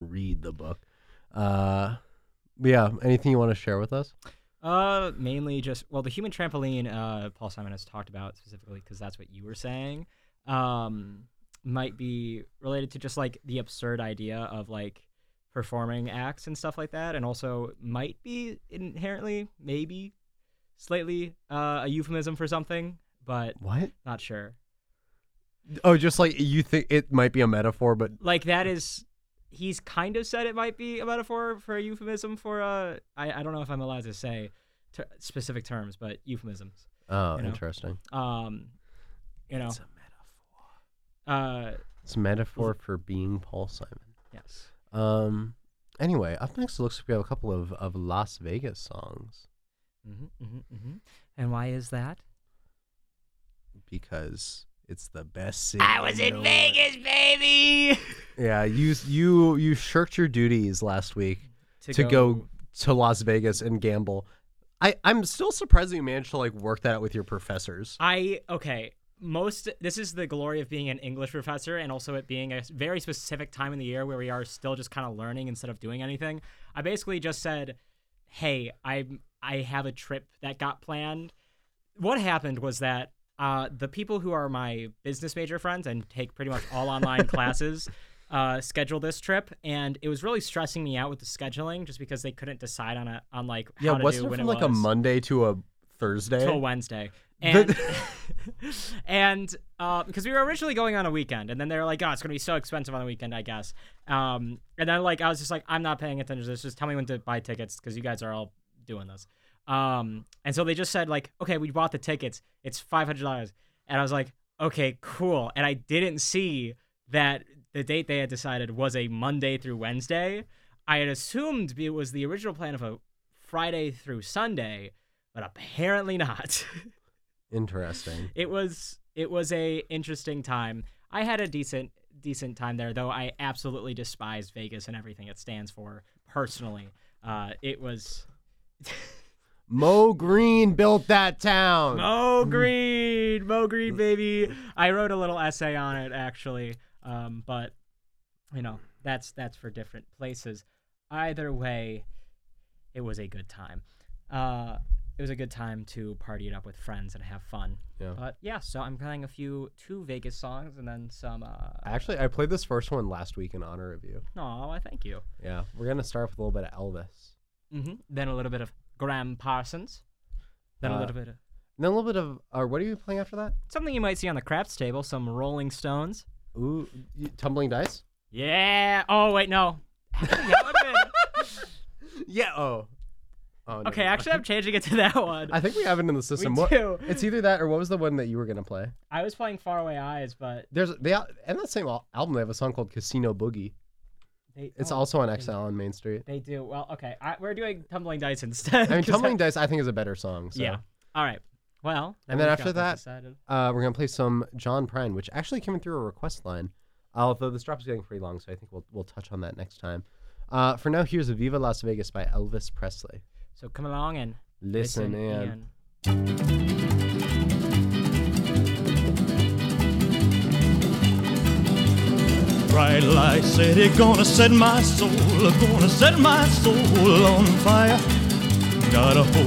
read the book. Yeah, anything you want to share with us? Mainly just, well, the human trampoline, Paul Simon has talked about specifically because that's what you were saying, might be related to just like the absurd idea of like performing acts and stuff like that, and also might be inherently, maybe slightly, a euphemism for something, but What? not sure. Oh, just like you think it might be a metaphor, but Like that is, he's kind of said it might be a metaphor for a euphemism for I don't know if I'm allowed to say specific terms, but euphemisms. oh, you know? interesting. It's a metaphor. It's a metaphor for being Paul Simon. Yes. Anyway, up next it looks like we have a couple of Las Vegas songs And why is that? because it's the best city. I was in Vegas, baby. Yeah, you shirked your duties last week to go to Las Vegas and gamble. I'm still surprised that you managed to like work that out with your professors. This is the glory of being an English professor, and also it being a very specific time in the year where we are still just kind of learning instead of doing anything. I basically just said, hey, I have a trip that got planned. What happened was that the people who are my business major friends and take pretty much all online classes scheduled this trip, and it was really stressing me out with the scheduling just because they couldn't decide on how to wasn't do it when from it like was. a Monday to a Thursday? Till Wednesday. And and because we were originally going on a weekend, and then they were like, oh, it's gonna be so expensive on the weekend, I guess. And then like I was just like, I'm not paying attention to this, just tell me when to buy tickets because you guys are all doing this. And so they just said like, okay, we bought the tickets, it's $500. And I was like, okay, cool. And I didn't see that the date they had decided was a Monday through Wednesday. I had assumed it was the original plan of a Friday through Sunday, but apparently not. Interesting. It was a interesting time. I had a decent time there, though I absolutely despise Vegas and everything it stands for personally. It was Mo Green built that town. Mo Green, baby. I wrote a little essay on it actually, but you know that's for different places. Either way, it was a good time. It was a good time to party it up with friends and have fun. Yeah. But yeah, so I'm playing two Vegas songs and then some. Actually, I played this first one last week in honor of you. Oh, I thank you. Yeah, we're gonna start with a little bit of Elvis. Then a little bit of Graham Parsons. Then a little bit of. What are you playing after that? Something you might see on the craps table. Some Rolling Stones. Ooh, Tumbling Dice. Yeah. Oh wait, no. Yeah. Oh. Okay, actually, I'm changing it to that one. I think we have it in the system. We do. It's either that or what was the one that you were gonna play? I was playing Faraway Eyes, but In that same album they have a song called Casino Boogie. It's also on Exile on Main Street. They do. Well, okay, we're doing Tumbling Dice instead. I mean, Tumbling Dice I think is a better song. So. Yeah. All right. Well. And then after that, we're gonna play some John Prine, which actually came in through a request line. Although this drop is getting pretty long, so I think we'll touch on that next time. For now, here's Viva Las Vegas by Elvis Presley. So come along and listen in. Bright light city, gonna set my soul on fire. Got a